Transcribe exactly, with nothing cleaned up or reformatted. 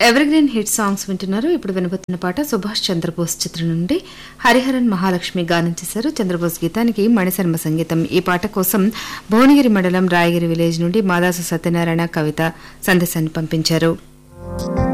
Evergreen hit songs వింటున్నారు. ఇప్పుడు వినబోతున్న పాట సుభాష్ చంద్రబోస్ చిత్రం నుండి హరిహరన్ మహాలక్ష్మి గానం చేశారు. చంద్రబోస్ గీతానికి మణిశర్మ సంగీతం. ఈ పాట కోసం భువనగిరి మండలం రాయగిరి విలేజ్ నుండి మాదాసు సత్యనారాయణ కవిత సందేశాన్ని పంపించారు.